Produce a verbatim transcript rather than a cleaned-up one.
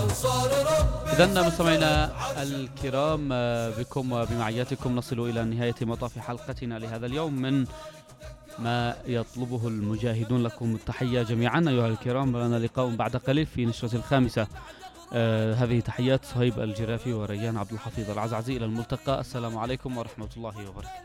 إذن مستمعينا الكرام، بكم وبمعياتكم نصل إلى نهاية مطاف حلقتنا لهذا اليوم من ما يطلبه المجاهدون. لكم التحية جميعا أيها الكرام، ولنا لقاء بعد قليل في نشرة الخامسة. آه هذه تحيات صهيب الجرافي وريان عبد الحفيظ العزعزي، إلى الملتقى. السلام عليكم ورحمة الله وبركاته.